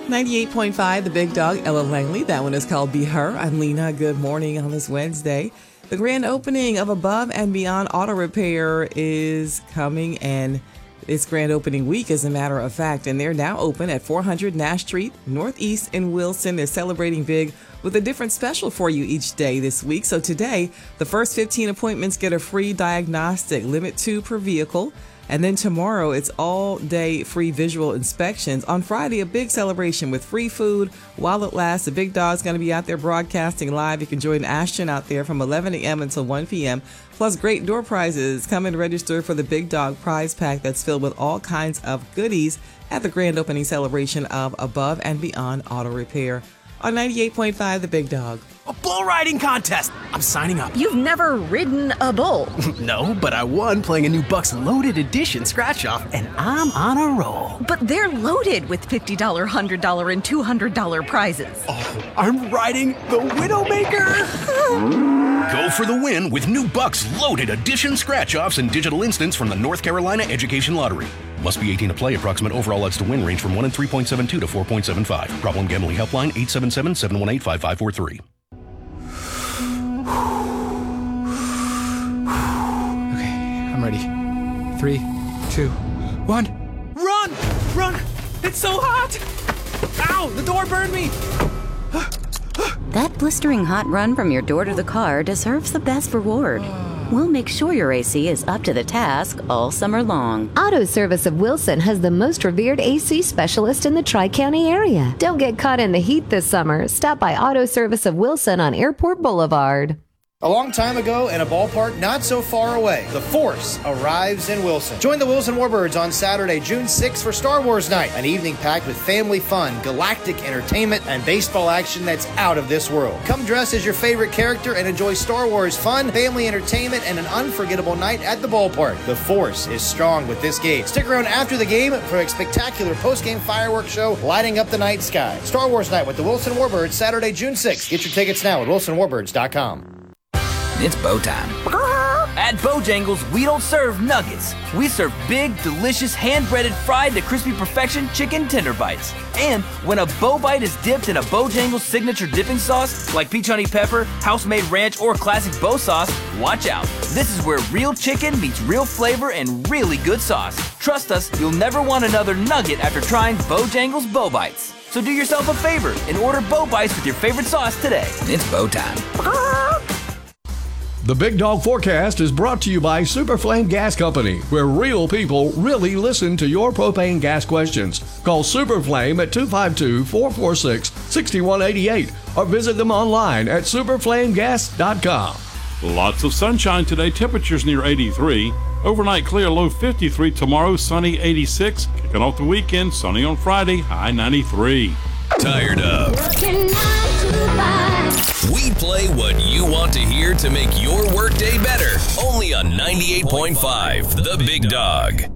98.5, The Big Dog, Ella Langley. That one is called Be Her. I'm Lena. Good morning on this Wednesday. The grand opening of Above and Beyond Auto Repair is coming, and it's grand opening week, as a matter of fact, and they're now open at 400 Nash Street, Northeast in Wilson. They're celebrating big with a different special for you each day this week. So today, the first 15 appointments get a free diagnostic, limit 2 per vehicle. And then tomorrow, it's all-day free visual inspections. On Friday, a big celebration with free food while it lasts. The Big Dog's going to be out there broadcasting live. You can join Ashton out there from 11 a.m. until 1 p.m. Plus, great door prizes. Come and register for the Big Dog prize pack that's filled with all kinds of goodies at the grand opening celebration of Above and Beyond Auto Repair on 98.5 The Big Dog. A bull riding contest! I'm signing up. You've never ridden a bull. No, but I won playing a new Bucks Loaded Edition scratch-off, and I'm on a roll. But they're loaded with $50, $100, and $200 prizes. Oh, I'm riding the Widowmaker! Go for the win with new Bucks Loaded Edition scratch-offs and digital instants from the North Carolina Education Lottery. Must be 18 to play. Approximate overall odds to win range from 1 in 3.72 to 4.75. Problem gambling helpline 877-718-5543. I'm ready. 3, 2, 1. Run! Run! It's so hot! Ow! The door burned me! That blistering hot run from your door to the car deserves the best reward. We'll make sure your AC is up to the task all summer long. Auto Service of Wilson has the most revered AC specialist in the Tri-County area. Don't get caught in the heat this summer. Stop by Auto Service of Wilson on Airport Boulevard. A long time ago, in a ballpark not so far away, the Force arrives in Wilson. Join the Wilson Warbirds on Saturday, June 6th for Star Wars Night, an evening packed with family fun, galactic entertainment, and baseball action that's out of this world. Come dress as your favorite character and enjoy Star Wars fun, family entertainment, and an unforgettable night at the ballpark. The Force is strong with this game. Stick around after the game for a spectacular post-game fireworks show lighting up the night sky. Star Wars Night with the Wilson Warbirds, Saturday, June 6th. Get your tickets now at wilsonwarbirds.com. It's bow time. At Bojangles, we don't serve nuggets. We serve big, delicious, hand-breaded, fried to crispy perfection chicken tender bites. And when a bow bite is dipped in a Bojangles signature dipping sauce, like peach honey pepper, house-made ranch, or classic bow sauce, watch out. This is where real chicken meets real flavor and really good sauce. Trust us, you'll never want another nugget after trying Bojangles Bow Bites. So do yourself a favor and order bow bites with your favorite sauce today. It's bow time. The Big Dog Forecast is brought to you by Superflame Gas Company, where real people really listen to your propane gas questions. Call Superflame at 252-446-6188 or visit them online at superflamegas.com. Lots of sunshine today, temperatures near 83. Overnight clear, low 53. Tomorrow, sunny 86. Kicking off the weekend, sunny on Friday, high 93. Tired of? We play what you want to hear to make your workday better. Only on 98.5, The Big Dog.